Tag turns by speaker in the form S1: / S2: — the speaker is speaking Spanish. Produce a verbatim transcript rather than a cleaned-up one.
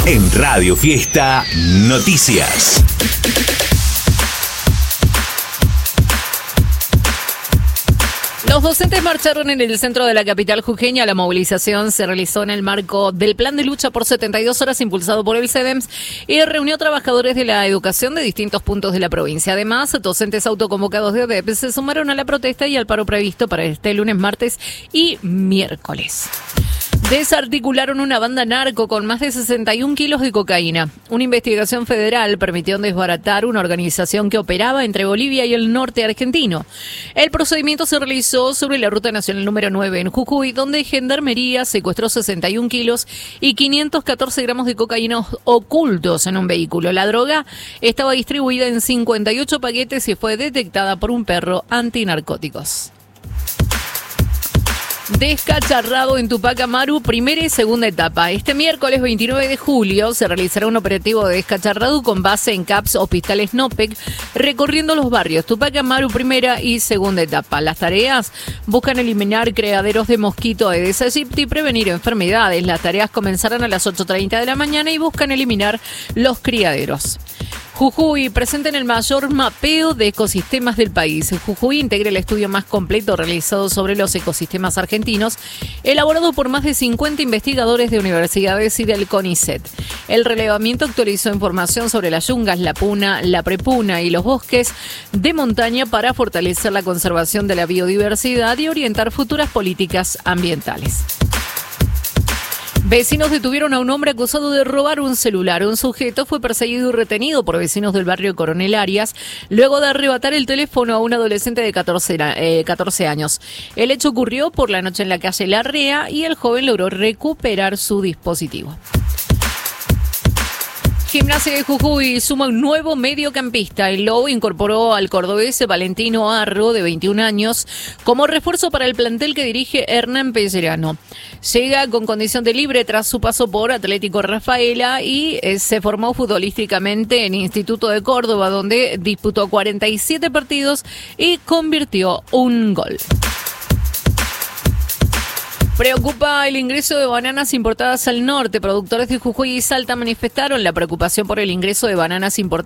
S1: En Radio Fiesta Noticias.
S2: Los docentes marcharon en el centro de la capital jujeña. La movilización se realizó en el marco del plan de lucha por setenta y dos horas impulsado por el CEDEMS y reunió trabajadores de la educación de distintos puntos de la provincia. Además, docentes autoconvocados de O D E P se sumaron a la protesta y al paro previsto para este lunes, martes y miércoles. Desarticularon una banda narco con más de sesenta y un kilos de cocaína. Una investigación federal permitió desbaratar una organización que operaba entre Bolivia y el norte argentino. El procedimiento se realizó sobre la ruta nacional número nueve en Jujuy, donde Gendarmería secuestró sesenta y un kilos y quinientos catorce gramos de cocaína ocultos en un vehículo. La droga estaba distribuida en cincuenta y ocho paquetes y fue detectada por un perro antinarcóticos. Descacharrado en Tupac Amaru, primera y segunda etapa. Este miércoles veintinueve de julio se realizará un operativo de descacharrado con base en C A P S Hospital Snopec, recorriendo los barrios Tupac Amaru, primera y segunda etapa. Las tareas buscan eliminar criaderos de mosquito Aedes aegypti y prevenir enfermedades. Las tareas comenzarán a las ocho treinta de la mañana y buscan eliminar los criaderos. Jujuy presenta en el mayor mapeo de ecosistemas del país. Jujuy integra el estudio más completo realizado sobre los ecosistemas argentinos, elaborado por más de cincuenta investigadores de universidades y del CONICET. El relevamiento actualizó información sobre las yungas, la puna, la prepuna y los bosques de montaña para fortalecer la conservación de la biodiversidad y orientar futuras políticas ambientales. Vecinos detuvieron a un hombre acusado de robar un celular. Un sujeto fue perseguido y retenido por vecinos del barrio Coronel Arias luego de arrebatar el teléfono a un adolescente de catorce, eh, catorce años. El hecho ocurrió por la noche en la calle Larrea y el joven logró recuperar su dispositivo. Gimnasia de Jujuy suma un nuevo mediocampista. El Lobo incorporó al cordobés Valentino Arro, de veintiún años, como refuerzo para el plantel que dirige Hernán Pellerano. Llega con condición de libre tras su paso por Atlético Rafaela y eh, se formó futbolísticamente en Instituto de Córdoba, donde disputó cuarenta y siete partidos y convirtió un gol. Preocupa el ingreso de bananas importadas al norte. Productores de Jujuy y Salta manifestaron la preocupación por el ingreso de bananas importadas